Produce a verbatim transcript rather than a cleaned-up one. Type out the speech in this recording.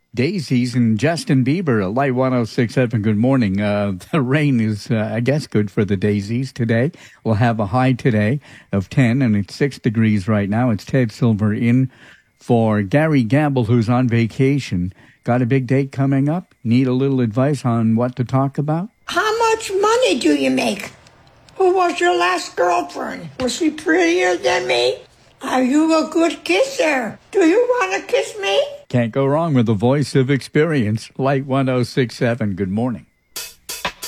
Daisies and Justin Bieber at Light one oh six point seven. Good morning. Uh, the rain is, uh, I guess, good for the daisies today. We'll have a high today of ten, and it's six degrees right now. It's Ted Silver in for Gary Gamble, who's on vacation. Got a big date coming up? Need a little advice on what to talk about? How much money do you make? Who was your last girlfriend? Was she prettier than me? Are you a good kisser? Do you want to kiss me? Can't go wrong with the voice of experience. Light one oh six point seven. Good morning.